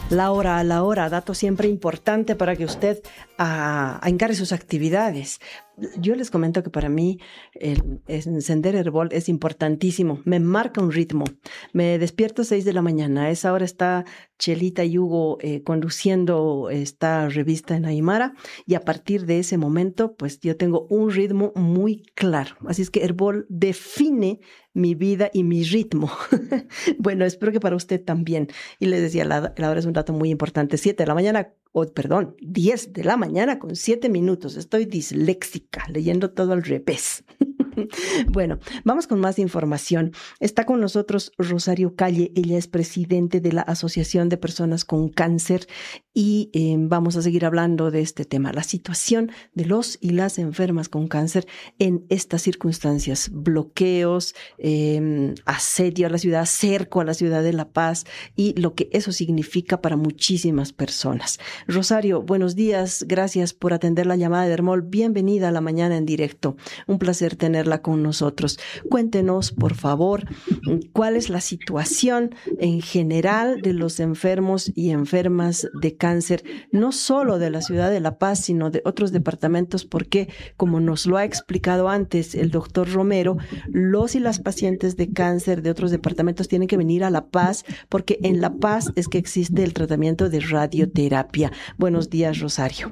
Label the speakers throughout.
Speaker 1: La hora, dato siempre importante para que usted encare sus actividades. Yo les comento que para mí el encender Herbol es importantísimo, me marca un ritmo. Me despierto 6 de la mañana, a esa hora está Chelita y Hugo conduciendo esta revista en Aymara, y a partir de ese momento pues yo tengo un ritmo muy claro. Así es que Herbol define mi vida y mi ritmo. Bueno, espero que para usted también. Y les decía, la hora es un dato muy importante. 7 de la mañana, perdón, 10 de la mañana con 7 minutos. Estoy disléxica, leyendo todo al revés. Bueno, vamos con más información. Está con nosotros Rosario Calle. Ella es presidente de la Asociación de Personas con Cáncer y vamos a seguir hablando de este tema, la situación de los y las enfermas con cáncer en estas circunstancias, bloqueos, asedio a la ciudad, cerco a la ciudad de La Paz y lo que eso significa para muchísimas personas. Rosario, buenos días. Gracias por atender la llamada de Herbol. Bienvenida a La Mañana en Directo. Un placer tenerla con nosotros. Cuéntenos, por favor, cuál es la situación en general de los enfermos y enfermas de cáncer, no solo de la ciudad de La Paz, sino de otros departamentos, porque, como nos lo ha explicado antes el doctor Romero, los y las pacientes de cáncer de otros departamentos tienen que venir a La Paz, porque en La Paz es que existe el tratamiento de radioterapia. Buenos días, Rosario.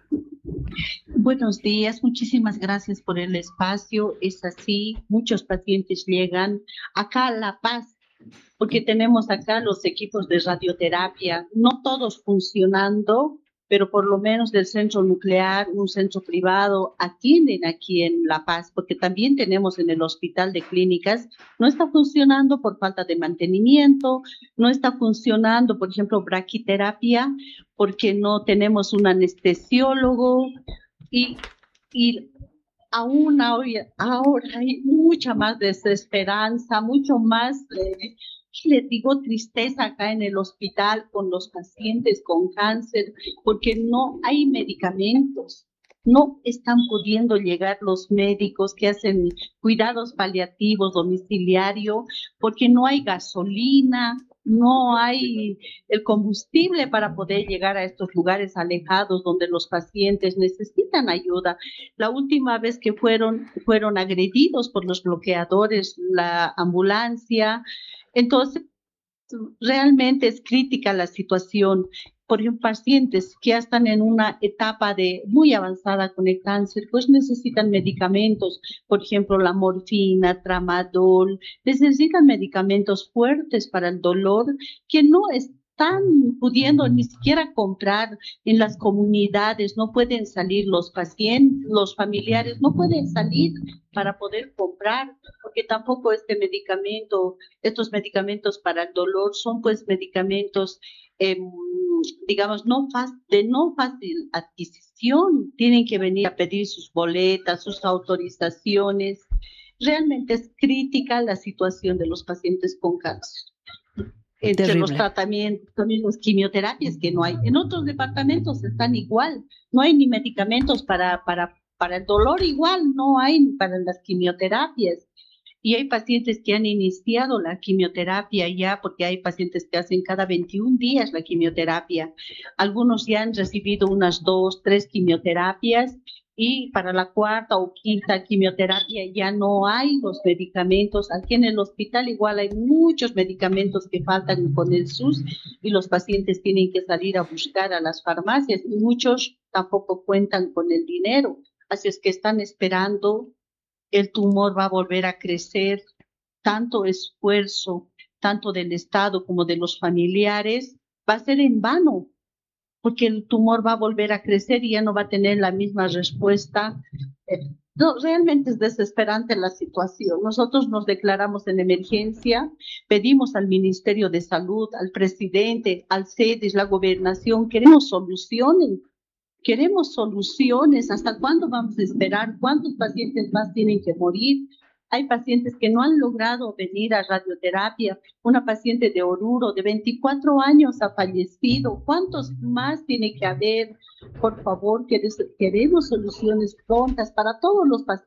Speaker 2: Buenos días, muchísimas gracias por el espacio. Es así, muchos pacientes llegan acá a La Paz porque tenemos acá los equipos de radioterapia, no todos funcionando, pero por lo menos del centro nuclear, un centro privado, atienden aquí en La Paz, porque también tenemos en el Hospital de Clínicas, no está funcionando por falta de mantenimiento, no está funcionando, por ejemplo, braquiterapia, porque no tenemos un anestesiólogo, y aún ahora hay mucha más desesperanza, mucho más, les digo, tristeza acá en el hospital con los pacientes con cáncer, porque no hay medicamentos. No están pudiendo llegar los médicos que hacen cuidados paliativos domiciliario, porque no hay gasolina, no hay el combustible para poder llegar a estos lugares alejados donde los pacientes necesitan ayuda. La última vez que fueron agredidos por los bloqueadores, la ambulancia. Entonces, realmente es crítica la situación. Por ejemplo, pacientes que ya están en una etapa muy avanzada con el cáncer, pues necesitan medicamentos, por ejemplo, la morfina, tramadol, necesitan medicamentos fuertes para el dolor que no están pudiendo ni siquiera comprar en las comunidades, no pueden salir los pacientes, los familiares no pueden salir para poder comprar, porque tampoco estos medicamentos para el dolor son pues medicamentos digamos, de no fácil adquisición, tienen que venir a pedir sus boletas, sus autorizaciones. Realmente es crítica la situación de los pacientes con cáncer. Entre
Speaker 1: Terrible.
Speaker 2: Los tratamientos, también las quimioterapias que no hay. En otros departamentos están igual, no hay ni medicamentos para el dolor, igual no hay para las quimioterapias. Y hay pacientes que han iniciado la quimioterapia ya, porque hay pacientes que hacen cada 21 días la quimioterapia. Algunos ya han recibido unas 2, 3 quimioterapias y para la cuarta o quinta quimioterapia ya no hay los medicamentos. Aquí en el hospital igual hay muchos medicamentos que faltan con el SUS y los pacientes tienen que salir a buscar a las farmacias y muchos tampoco cuentan con el dinero. Así es que están esperando. El tumor va a volver a crecer, tanto esfuerzo, tanto del Estado como de los familiares, va a ser en vano, porque el tumor va a volver a crecer y ya no va a tener la misma respuesta. No, realmente es desesperante la situación. Nosotros nos declaramos en emergencia, pedimos al Ministerio de Salud, al presidente, al CEDES, la gobernación, queremos soluciones. Queremos soluciones. ¿Hasta cuándo vamos a esperar? ¿Cuántos pacientes más tienen que morir? Hay pacientes que no han logrado venir a radioterapia. Una paciente de Oruro de 24 años ha fallecido. ¿Cuántos más tiene que haber? Por favor, queremos soluciones prontas para todos los pacientes